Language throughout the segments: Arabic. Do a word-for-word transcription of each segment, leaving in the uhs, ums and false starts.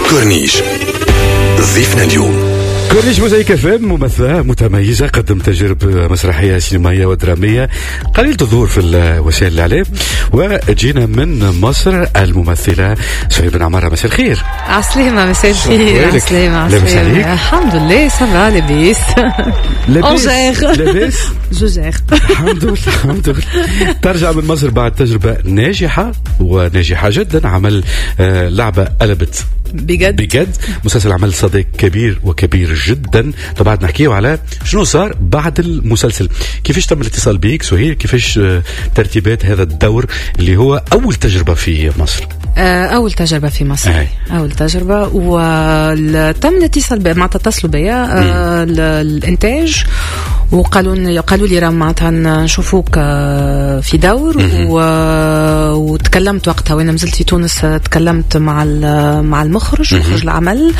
كورنيش. ضيفنا اليوم كورنيش موزايك اف ام، ممثلة متميزة، قدم تجارب مسرحية سينمائية ودرامية، قليلة الظهور في وسائل الإعلام. وجينا من مصر الممثلة سهير بن عمارة. مساء الخير. عسلامة. مساء الخير. عسلامة. عسلامة. الحمد لله. سافا لاباس. لاباس. لاباس. جوزير. الحمد لله. الحمد لله. ترجع من مصر بعد تجربة ناجحة وناجحة جدا. عمل آه لعبة قلبت بجد بجد. مسلسل عمل صديق كبير وكبير جدا. طبعا نحكيه على شنو صار بعد المسلسل، كيفاش تم الاتصال بيك سهير، كيفاش ترتيبات هذا الدور اللي هو أول تجربة في مصر. أول تجربة في مصر. أي. أول تجربة، وتم الاتصال بي، ما تتصلوا بيا الإنتاج وقالوا لي قالوا لي راه معناتها نشوفوك في دور. و... وتكلمت وقتها وأنا نزلت في تونس، تكلمت مع مع المخرج مخرج العمل،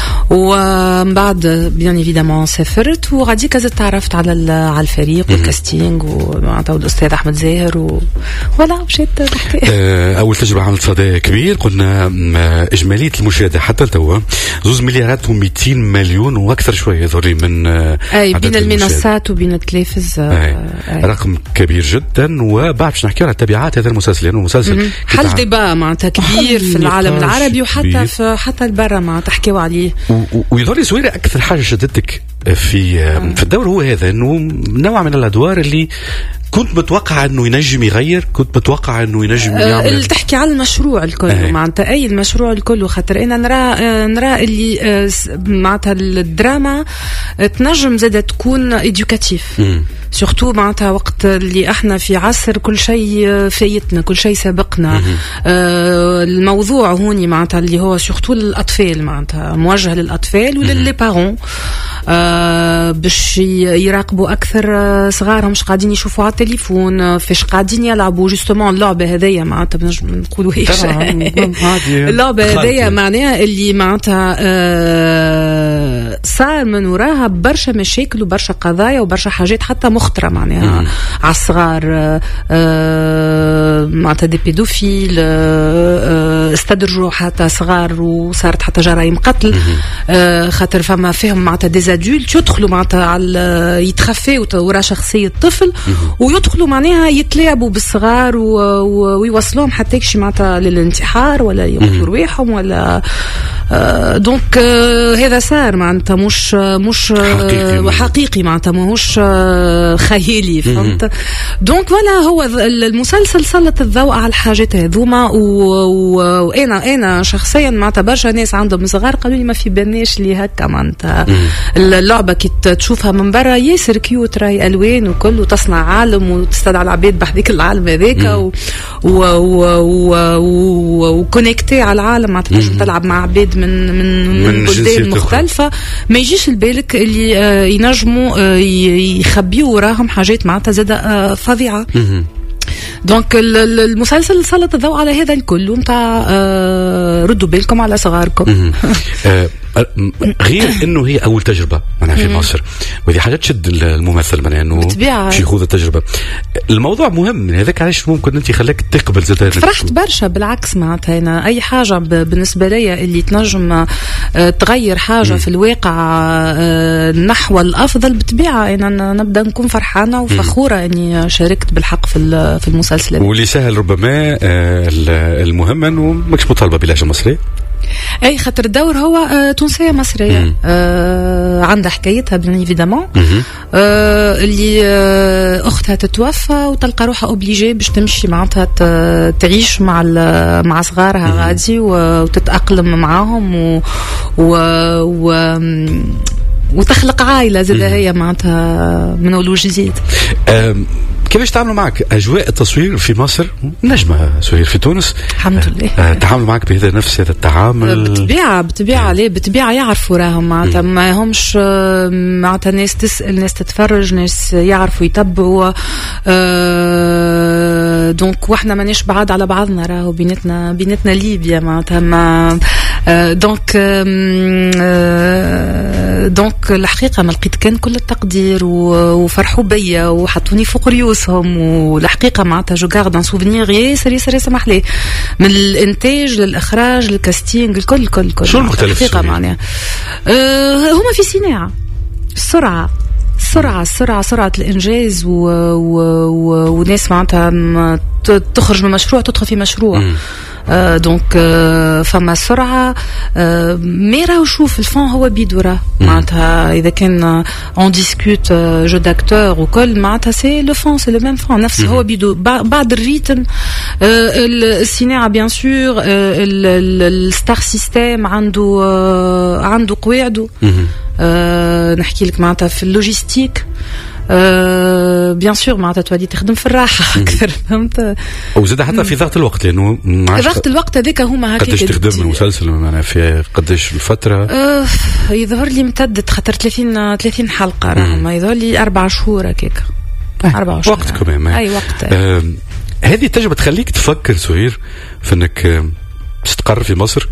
ومن بعد بيان ايفيدامون سافرت وغادي كذا تعرفت على على الفريق والكاستينغ ومعناتها الأستاذ أحمد زاهر و... ولا مشيت تحكي. أول تجربة عملت صدى كبير. قلنا إجمالية المشاهدة حتى توا زوز مليارات ومئتين مليون وأكثر شوية ذولي من أي بين المنصات وبين التلفز. رقم كبير جدا. وبعد باش نحكي على تبعات هذا المسلسل لأنه مسلسل حل ديبا معناتها كبير في العالم العربي وحتى في حتى البرة ما تحكيوا عليه. ويظهر سويرة أكثر حاجة شدتك في في الدور هو هذا، إنه نوع من الأدوار اللي كنت متوقع انه ينجم يغير، كنت متوقع انه ينجم يعمل. اللي تحكي على المشروع الكل أه. معناتها اي المشروع الكل، خاطر انا نرى نرى اللي معناتها الدراما تنجم زاده تكون إديوكاتيف سورتو معناتها وقت اللي احنا في عصر كل شيء فايتنا، كل شيء سبقنا. آه الموضوع هوني معناتها اللي هو سورتو للاطفال، معناتها موجه للاطفال وللي بارون، آه باش يراقبوا اكثر صغارهم مش قاعدين يشوفوا على التليفون، فاش قاعدين يلعبوا جوستومون اللعبه هذيا معناتها بنجم نقولوا ايش اللعبه هذيا معناها اللي معناتها آه صار من وراها برشا مشاكل وبرشا قضايا وبرشا حاجات حتى مخطره معناها على الصغار. آه معناتها دي بيدوفيل آه استدرجوا حتى صغار وصارت حتى جرائم قتل. آه خاطر فما فيهم معناتها دي ادولت يدخلوا معناتها على يتخفوا ورا شخصيه طفل ويدخلوا معناها يتلاعبوا بالصغار ويوصلوهم حتى يكشي معناتها للانتحار ولا يقتلوا رواحهم ولا آه دونك آه هذا صار معناتها مش مش حقيقي, حقيقي معناتها ماهوش آه خيالي، فهمت؟ دونك ولا هو المسلسل سلط الضوء على الحاجات هذوما. وانا انا شخصيا معناتها برشا ناس عندهم صغار قالوا لي ما في بالناش اللي هكا معناتها اللعبه كي تشوفها من برا ياسر كيوت، راهي الوان وكل وتصنع عالم وتستدعى العباد بحذيك العالم هذاك وكونيكتي على العالم معناتها تنجم تلعب مع عباد من من من بلدان مختلفه. ما يجيش البالك اللي ينجموا يخبيوا وراهم حاجات معناتها زاده فظيعه. دونك المسلسل سلط الضوء على هذا الكل ومتاع آه ردوا بالكم على صغاركم. غير انه هي اول تجربه معناها في مصر، وهذه حاجه تشد الممثل معناها انه باش يخوض التجربه. الموضوع مهم من هذاك، علاش ممكن انت خلاك تقبل زاد. فرحت برشا بالعكس معناتها انا اي حاجه بالنسبه لي اللي تنجم تغير حاجه م. في الواقع نحو الافضل بطبيعه انا نبدا نكون فرحانه وفخوره اني شاركت بالحق في في المسلسل. واللي سهل ربما المهم انه ماكش مطالبه بلهجه مصريه. اي خاطر الدور هو آه تونسيه مصريه آه عندها حكايتها بين ايفيدامون آه اللي آه اختها تتوفى وتلقى روحها اوبليجي باش تمشي معناتها تعيش مع مع صغارها غادي وتتاقلم معاهم و, و, و وتخلق عائله زاد هي معناتها من اول وجديد. كيفاش تعاملوا معك أجواء التصوير في مصر؟ نجمة سهير في تونس الحمد لله. أه تعاملوا معك بهذا نفس هذا التعامل؟ بطبيعة بطبيعة ليه بطبيعة يعرفوا راهم معناتها ما همش معناتها ناس تسأل ناس تتفرج ناس يعرفوا يتبعوا. أه دونك واحنا ماناش بعاد على بعضنا راهو بينتنا بينتنا ليبيا معناتها ما دونك دونك الحقيقه ما لقيت كان كل التقدير وفرحوا بيا وحطوني فوق ريوسهم، والحقيقه معناتها جو غارد ان سوفينير ياسر ياسر ياسر محلاه من الانتاج للاخراج للكاستينج الكل الكل الكل. شو المختلف الحقيقه معناها أه هما في صناعه السرعه السرعة السرعة سرعة الإنجاز و... و... و... وناس معناتها تخرج من مشروع تدخل في مشروع. آه دونك آه فما سرعة آه مي راهو شوف الفون هو بيدورة معناتها إذا كان اون ديسكوت جو داكتور وكل معناتها سي لو فون سي لو ميم فون نفس هو بيدو بعد الريتم. آه الصناعة بيان سور آه الستار سيستيم عنده آه عنده قواعده. آه نحكي لك معناتها في اللوجيستيك أه بيان سور معناتها تولي تخدم في الراحه اكثر فهمت. وزاد حتى في ضغط الوقت لانه ضغط الوقت هذاك هما هكاك قداش تخدم المسلسل معناها في قداش الفتره؟ أه يظهر لي امتدت خاطر ثلاثين ثلاثين حلقه راهم يظهر لي اربع شهور هكاك اربع شهور وقت كمان. اي وقت. أه هذه تجربه تخليك تفكر سهير في انك تستقر في مصر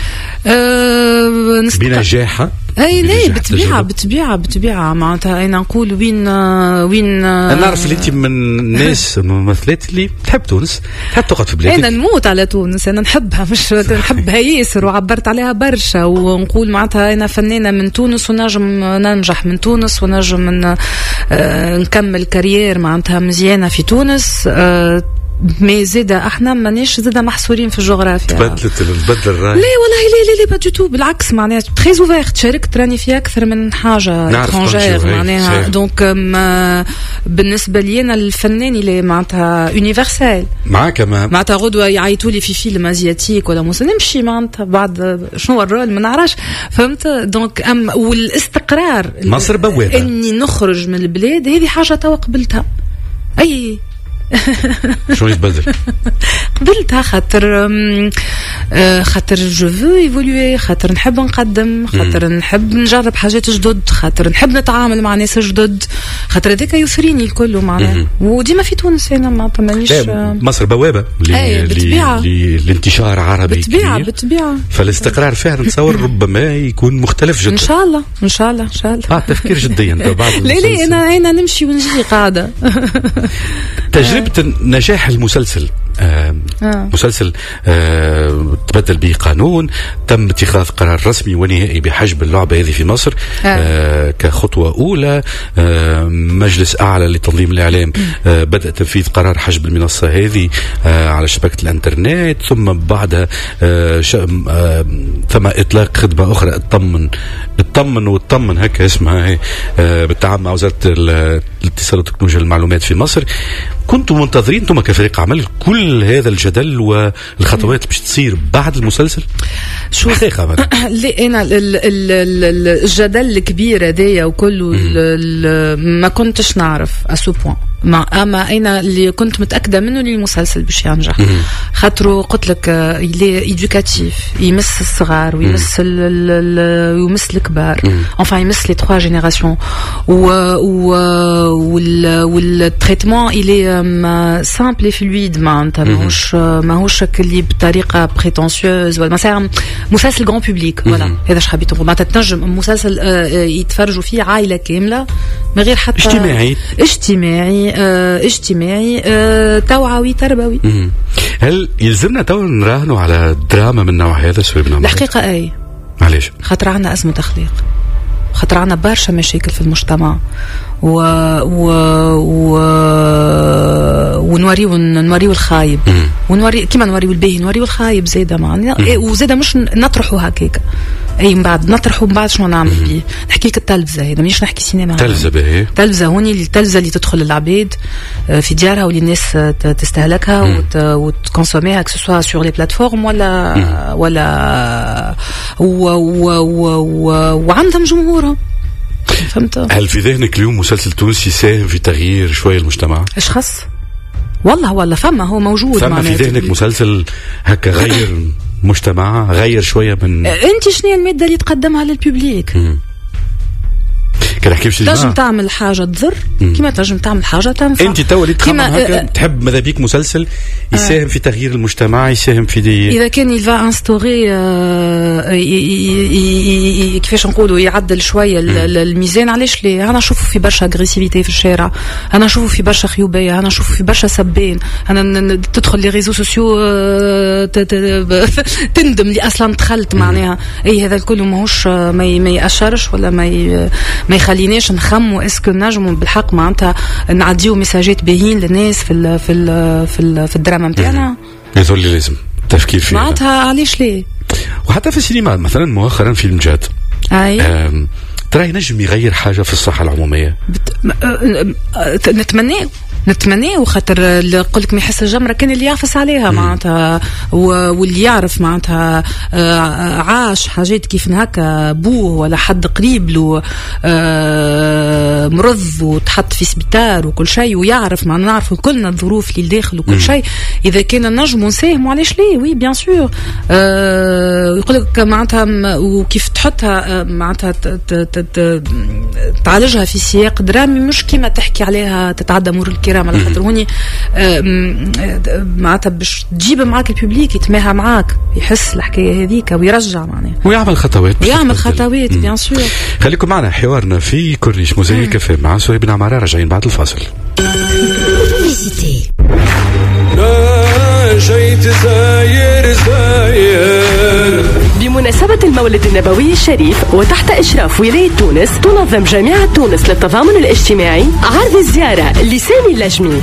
أه بنجاحة. اي لا بتبيعها بتبيعها بتبيعها معناتها انا نقول وين وين انا نعرف اللي انت من الناس الممثلات اللي تحب تونس تحب تقعد في بلادك. انا نموت على تونس انا نحبها مش نحبها ياسر وعبرت عليها برشا ونقول معناتها انا فنانه من تونس ونجم ننجح من تونس ونجم من آه نكمل كارير معناتها مزيانه في تونس. آه مي زيدا احنا مانيش زيدا محصورين في الجغرافيا. تبدلت البدل الراي. لا والله لا لا لا با دو تو بالعكس معناها تري اوفيرت شاركت راني في اكثر من حاجه اترونجير معناها دونك بالنسبه لي انا الفنان اللي معناتها يونيفرسال معاك معناتها غدوه يعيطوا لي في فيلم ازياتيك ولا موسى نمشي معناتها بعد شنو الرول ما نعرفش فهمت. دونك ام والاستقرار مصر بوابه اني نخرج من البلاد هذه حاجه تو قبلتها. اي شو يتبدل قبلتها خاطر خاطر جو فو ايفولوي خاطر نحب نقدم خاطر نحب نجرب حاجات جدد خاطر نحب نتعامل مع ناس جدد خاطر هذاك يثريني الكل معناه. وديما في تونس انا ما مانيش مصر بوابه للانتشار عربي بتبيع بتبيع فالاستقرار فيها نتصور ربما يكون مختلف جدا. ان شاء الله ان شاء الله ان شاء الله. اه تفكير جدي انت بعد لا لا انا انا نمشي ونجي قاعده. تجربة نجاح المسلسل آه آه. مسلسل آه تبدل به قانون تم اتخاذ قرار رسمي ونهائي بحجب اللعبة هذه في مصر آه. آه كخطوة أولى. آه مجلس أعلى لتنظيم الإعلام آه بدأ تنفيذ قرار حجب المنصة هذه آه على شبكة الانترنت ثم بعدها آه آه ثم إطلاق خدمة أخرى اطمن اطمن واطمن هكا اسمها آه بالتعاون مع وزارة الاتصالات وتكنولوجيا المعلومات في مصر. كنتم منتظرين انتم كفريق عمل كل هذا الجدل والخطوات باش تصير بعد المسلسل؟ شو حقيقة لا انا الجدل الكبير هذايا وكله ما كنتش نعرف اسو بوان ما اما انا اللي كنت متاكده منه اللي المسلسل باش ينجح خاطرو قلت لك يلي ايدوكاتيف يمس الصغار ويمس ويمس الكبار enfin يمس لي trois جينيراسيون و والتريتمون الي سامبل فلويد معناتها ماهوش ماهوش اللي بطريقه بريتونسيوز ولا مثلا مسلسل غران بوبليك ولا هذا اش حبيت نقول معناتها تنجم مسلسل يتفرجوا فيه عائله كامله من غير حتى اجتماعي اجتماعي اه اجتماعي اه توعوي تربوي. هل يلزمنا تو نراهنوا على دراما من النوع هذا سوي بنا؟ الحقيقه اي معليش خاطر عندنا ازمه اخلاق خاطر عندنا برشا مشاكل في المجتمع و و و ونوريو نوريو الخايب ونوري كيما نوريو الباهي نوريو الخايب زاده معنا وزاده مش نطرحوا هكاك اي من بعد نطرحوا من بعد شنو نعمل بيه. نحكي لك التلفزه هذا مانيش نحكي سينما. تلفزه باهي تلفزه هوني التلفزه اللي تدخل للعباد في ديارها واللي الناس تستهلكها وتكونسوميها كو سوا سور لي بلاتفورم ولا مم. ولا و و و وعندهم جمهورهم فهمت. هل في ذهنك اليوم مسلسل تونسي يساهم في تغيير شويه المجتمع؟ ايش خص والله والله فما هو موجود فما في ذهنك مسلسل هكا غير مجتمع غير شويه من انت شنو الماده اللي تقدمها للببليك؟ كان نحكي في تنجم تعمل حاجه تضر كيما تنجم تعمل حاجه تنفع. انت تو اللي تخمم هكا تحب ماذا بيك مسلسل يساهم آه. في تغيير المجتمع، يساهم في دي اذا كان يلفا انستوري كيفاش نقولوا يعدل شويه الميزان، علاش ليه؟ انا نشوفه في برشا اغريسيفيتي في الشارع، انا نشوفه في برشا خيوبيه، انا نشوفه في برشا سبين، انا تدخل لي ريزو سوسيو تندم لي اصلا دخلت معناها. اي هذا الكل ماهوش ما يأشرش ولا ما ما يخليناش نخموا اسكو نجموا بالحق معناتها نعديو ميساجات باهين للناس في ال في ال في, ال في الدراما نتاعنا. يظل لازم تفكير فيها معناتها علاش ليه. وحتى في السينما مثلا مؤخرا فيلم جاد اي ترى ينجم يغير حاجه في الصحه العموميه. بت... نتمنى نتمنى وخاطر اللي يقول لك ما يحس الجمره كان اللي يعفس عليها معناتها واللي يعرف معناتها عاش حاجات كيف هكا بوه ولا حد قريب له مرض وتحط في سبيطار وكل شيء ويعرف ما نعرف كلنا الظروف اللي داخل وكل شيء. اذا كان نجموا نساهموا علاش ليه؟ وي بيان سور. يقول لك معناتها وكيف تحطها معناتها تعالجها في سياق درامي مش كيما تحكي عليها تتعدى مرور الكرام، على خاطر هوني معناتها باش تجيب معاك الببليك يتماهى معاك يحس الحكايه هذيك ويرجع معناها ويعمل خطوات ويعمل خطوات بيان سور. خليكم معنا حوارنا في كورنيش موزايك كافيه مع سهير بن عمارة، راجعين بعد الفاصل. جيت زاير زاير بمناسبة المولد النبوي الشريف وتحت إشراف ولاية تونس تنظم جامعة تونس للتضامن الاجتماعي عرض الزيارة لسامي اللجمي،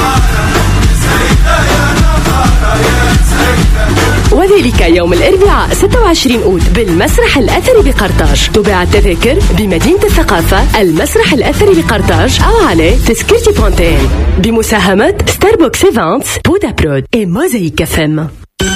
وذلك يوم الأربعاء ستة وعشرين أوت بالمسرح الأثري بقرطاج. تباع التذاكر بمدينة الثقافة المسرح الأثري بقرطاج أو على تذكرتي بونتين بمساهمة ستاربوكس إيفانتس بودا برود et Mosaïque إف إم.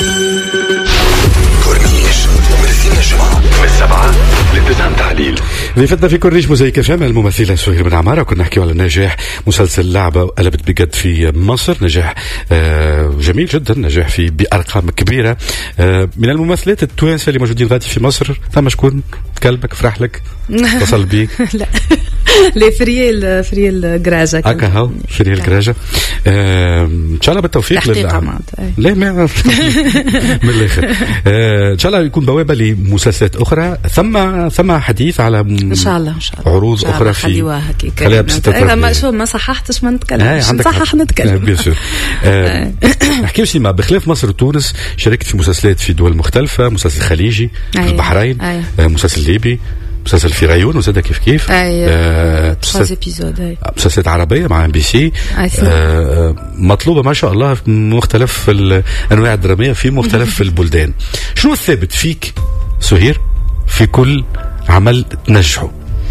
من السبعة للتسعة تعليل. ضيفتنا في كورنيش موزايك إف إم الممثلة سهير بن عمارة، كنا نحكي على نجاح مسلسل لعبة قلبت بجد في مصر، نجاح جميل جدا، نجاح في بأرقام كبيرة. من الممثلات التوانسة اللي موجودين غادي في مصر ثم شكون كلبك فرح لك وصل بيك؟ لا لا فريال فريال جراجة هكا هاو فريال جراجة. ان شاء الله بالتوفيق لله. لا ما من الاخر ان شاء الله يكون بوابة لمسلسلات اخرى. ثم ثم حديث على ان شاء الله ان شاء الله عروض اخرى في خليوها هكيك. خليها بستة انا ما شو ما صححتش ما نتكلمش، صحح نتكلم بيان سور. نحكيو سيما بخلاف مصر وتونس شاركت في مسلسلات في دول مختلفة، مسلسل خليجي في البحرين، مسلسل ليبي، مسلسل في ريون وزاد كيف كيف آه مسلسلات مسلسلات عربية مع ام بي سي آه مطلوبة ما شاء الله في مختلف الأنواع الدرامية في مختلف البلدان. شنو الثابت فيك سهير في كل عمل تنجحه؟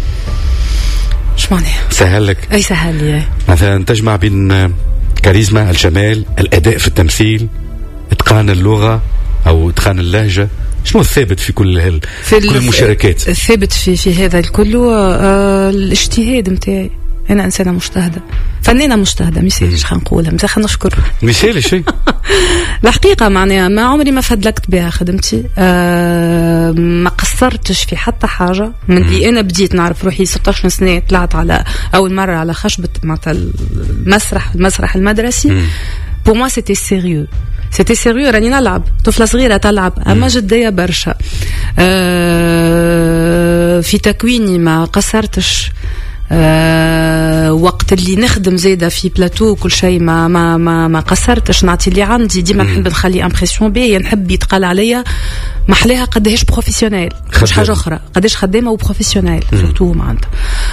شو معناها؟ سهل لك؟ أي سهل لي مثلا تجمع بين كاريزما، الجمال، الأداء في التمثيل، إتقان اللغة أو إتقان اللهجة. شنو الثابت في كل هال في كل المشاركات؟ الثابت في في هذا الكل آه الاجتهاد نتاعي. أنا إنسانة مجتهدة، فنانة مجتهدة، مثاليش خنقولها مثلا خلينا نشكر مثالي شيء الحقيقة معناها ما عمري ما فدلكت بها خدمتي. آه ما قصرتش في حتى حاجة من اللي أنا بديت نعرف روحي ستة عشر سنة طلعت على أول مرة على خشبة معناتها المسرح المسرح المدرسي. pour moi c'était sérieux c'était sérieux راني نلعب طفلة صغيرة تلعب أما جدية برشا. أه في تكويني ما قصرتش. أه وقت اللي نخدم زيادة في بلاتو كل شيء ما ما ما ما قصرتش، نعطي اللي عندي ديما نحب نخلي امبرسيون بيه، نحب يتقال عليا محليها قداش بروفيسيونيل مش حاجة أخرى، قداش خدامة وبروفيسيونيل سورتو معناتها.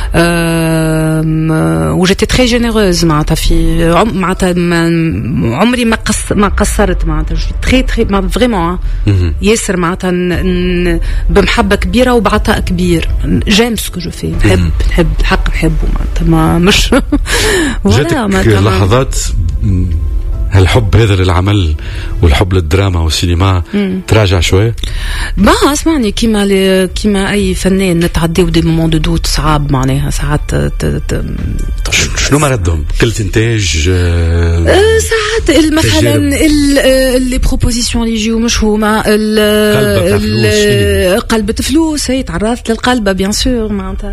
أه وجيتي تري جينيروز معناتها في معناتها عمري ما قص ما قصرت معناتها تري تري فريمون ياسر معناتها بمحبة كبيرة وبعطاء كبير. جيم سكو جو في نحب نحب الحق نحبه معناتها ما مش جاتك لحظات هالحب هذا للعمل والحب للدراما والسينما مم. تراجع شوي؟ ما اسمعني كيما كيما اي فنان نتعديو دي مومون دو دوت صعاب معناها ساعات شنو مردهم كل إنتاج ساعات مثلا اللي بروبوزيسيون اللي يجيو مش هما قلبة فلوس. هي تعرضت للقلبة بيان سور معناتها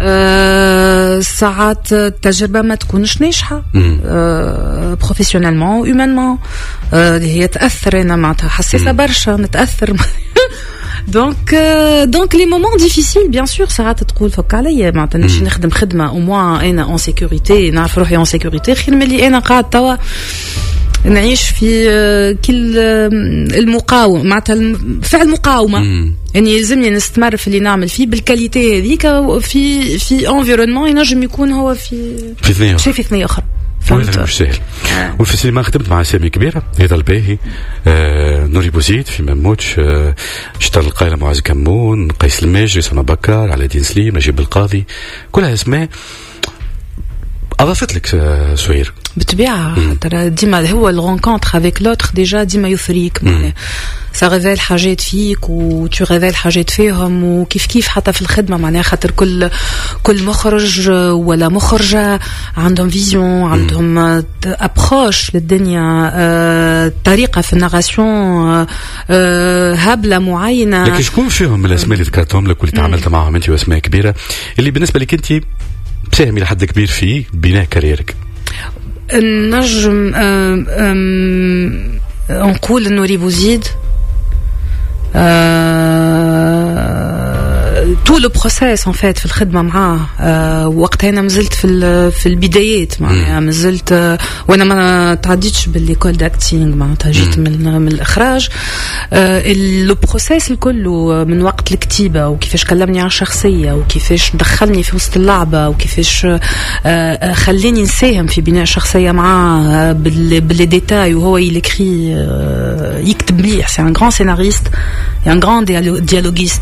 ساعات التجربة ما تكونش ناجحة بروفيسيونيلمون وهيومانمون هي تأثر. أنا معناتها حساسة برشا نتأثر دونك دونك لي مومون ديفيسيل بيان سور ساعات تقول فك عليا معناتها نمشي نخدم خدمة او موان انا اون سيكوريتي نعرف روحي اون سيكوريتي خير ملي انا قاعد توا نعيش في كل المقاومة معناتها فعل مقاومة. يعني يلزمني نستمر في اللي نعمل فيه بالكاليتي هذيك في في انفيرونمون ينجم يكون هو في في ثنية شيء في ثنية أخرى. فهمت مش سهل. آه. وفي السينما خدمت مع اسامي كبيره هذا الباهي آه نوري بوزيد في مموتش آه اشتغل القائله معاذ كمون قيس الماجري سما بكر على الدين سليم نجيب القاضي كلها اسماء اضافت لك آه سوير بالطبيعه. ترى ديما هو الرونكونتر افيك لوتر ديجا ديما يثريك سا ريفيل حاجات فيك و تو ريفيل حاجات فيهم وكيف كيف حتى في الخدمه معناها خاطر كل كل مخرج ولا مخرجه عندهم فيزيون عندهم ابروش للدنيا آه، طريقه في الناراسيون آه، هبله معينه. لكن شكون فيهم من الاسماء اللي ذكرتهم لك واللي تعاملت معهم انت واسماء كبيره اللي بالنسبه لك انت مساهمي لحد كبير في بناء كاريرك؟ النجم نقول انه ريبوزيد تو لو بروسيس ان فيت في الخدمه معاه أه وقتها انا مازلت في في البدايات معناها مازلت أه وانا ما تعديتش بالليكول داكتينغ معناتها جيت من من الاخراج أه لو بروسيس الكل من وقت الكتيبه وكيفاش كلمني عن الشخصيه وكيفاش دخلني في وسط اللعبه وكيفاش أه خليني نساهم في بناء شخصيه معاه باللي ديتاي وهو يلكري أه يكتب مليح سي ان غران سيناريست ان غران ديالوغيست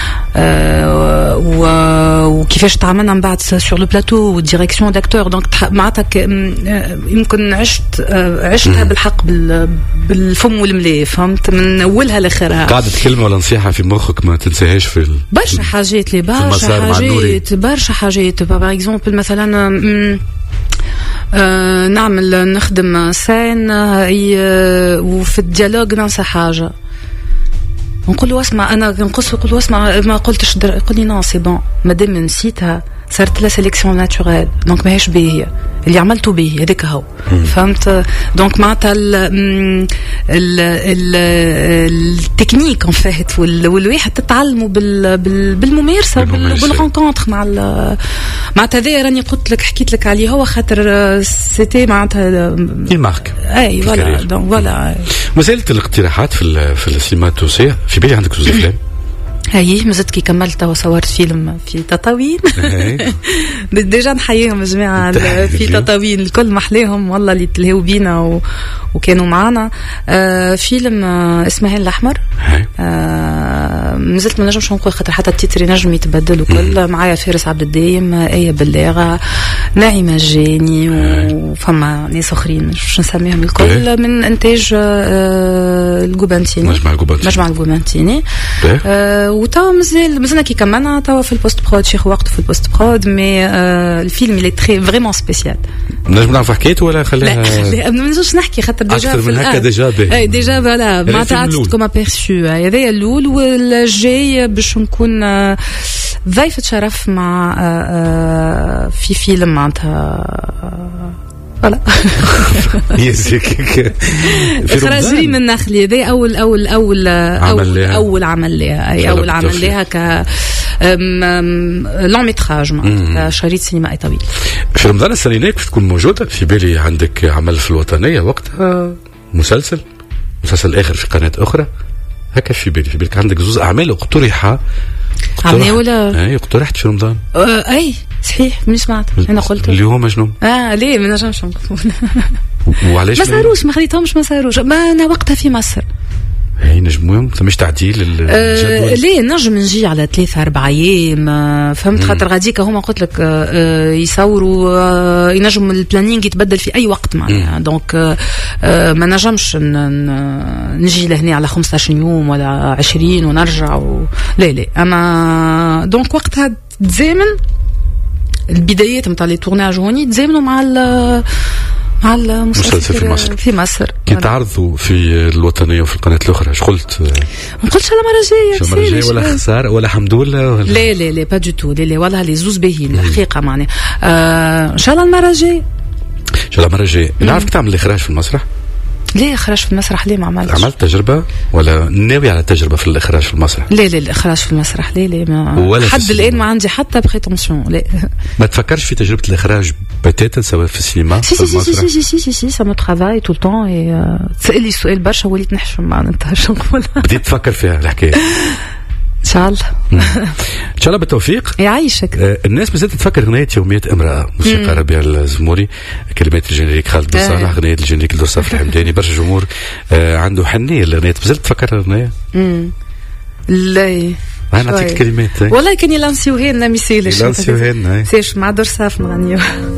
وكيفاش تعاملنا من بعد سور لو بلاتو والديريكسيون داكتور دونك معناتها يمكن عشت عشتها بالحق بالفم والملي فهمت من اولها لاخرها. قاعده كلمه ولا نصيحه في مخك ما تنساهاش في برشا حاجات لي برشا حاجات برشا حاجات باغ اكزومبل مثلا نعمل نخدم سين وفي الديالوج ننسى حاجه نقول له اسمع انا نقص نقول له اسمع ما قلتش در... يقول لي نو سي بون مادام نسيتها صارت لا سيليكسيون ناتوريل دونك ماهيش باهيه اللي عملته باهي هذاك هو فهمت. دونك معناتها التكنيك ان فات والواحد تتعلموا بال... بال... بالممارسه بالرونكونتر مع معناتها هذا راني قلت لك حكيت لك عليه هو خاطر سيتي معناتها المارك اي فوالا دونك فوالا. مازالت الاقتراحات في في السينما التونسيه في بالي عندك زوج افلام؟ هاي مازلت كي كملت وصورت فيلم في تطاوين ديجا نحييهم الجماعة في تطاوين الكل محليهم والله اللي تلهوا بينا و... وكانوا معنا آه فيلم آه اسماعيل الأحمر آه مازلت ما نجمش نقول خاطر حتى التيتر ينجم يتبدل وكل معايا فارس عبد الدايم آية بلاغة ناعمة الجاني وفما ناس أخرين مش نسميهم الكل من إنتاج آه الجوبانتيني مجمع الجوبانتيني مجمع الجوبانتيني آه وتوا مازال مازلنا كي كملنا توا في البوست برود شيخ وقت في البوست برود مي آه الفيلم اللي تري فريمون سبيسيال. نجم نعرف حكايته ولا خليها؟ لا ما نجمش نحكي خاطر ديجا أكثر من هكا ديجا باهي. اي ديجا فوالا ما تعطيتكم ابيرسو هذايا الاول والجاي باش نكون ضيفة شرف مع آه في فيلم معناتها فوالا يزيك إخراج ريم النخلي هذا أول أول أول أول أول عمل لها أي أول عمل لها ك لون ميتراج شريط سينمائي طويل. في رمضان السنة باش تكون موجودة في بالي عندك عمل في الوطنية وقتها مسلسل مسلسل آخر في قناة أخرى هكا في بالي في بالك عندك زوز أعمال اقترحها عملي ولا أي اقترحت في رمضان أه أي صحيح من سمعت أنا قلت اللي هو مجنون آه ليه ما نجمش نقول وعلاش ما صاروش ما خليتهمش ما صاروش ما أنا وقتها في مصر هي نجموهم مش تعديل الجدول أه ليه نجم نجي على ثلاثة أربع أيام فهمت خاطر غاديك هما قلت لك أه يصوروا أه ينجم البلانينج يتبدل في أي وقت معناها دونك أه ما نجمش نجي لهنا على خمسة عشر يوم ولا عشرين ونرجع و... لا لا أما دونك وقتها تزامن البدايات نتاع لي تورناج هوني تزامنوا مع مع المسلسل في مصر في مصر كي تعرضوا في الوطنيه وفي القناه الاخرى ايش قلت؟ ما قلتش على مرة جايه مرة جايه ولا خساره ولا حمد لله ولا لا لا لا با دو تو لا لا والله لي زوز باهيين الحقيقه معناها آه ان شاء الله المره الجايه ان شاء الله المره الجايه نعرفك تعمل الاخراج في المسرح. ليه إخراج في المسرح ليه ما عملتش؟ عملت تجربة ولا ناوي على تجربة في الإخراج في المسرح؟ لا لا الإخراج في المسرح لا لا ما حد الآن ما عندي حتى بريتونسيون لا. ما تفكرش في تجربة الإخراج بتاتا سواء في السينما في المسرح؟ سي سي سي سي سي سا مو ترافاي طول طون اي تسألي السؤال برشا وليت نحشم معناتها شنو نقول. بديت تفكر فيها الحكاية. ان شاء الله ان شاء الله بالتوفيق يعيشك. آه الناس مازالت تفكر اغنيه يوميات امراه موسيقى ربيع الزموري كلمات الجنريك خالد بن صالح اغنيه الجنريك لدوساف الحمداني برشا جمهور آه عنده حنيه الاغنيه مازالت تفكر الاغنيه امم لا انا نعطيك كلمات والله كان يلانسيوها لنا مثال يلانسيوها لنا سيش مع درساف نغنيو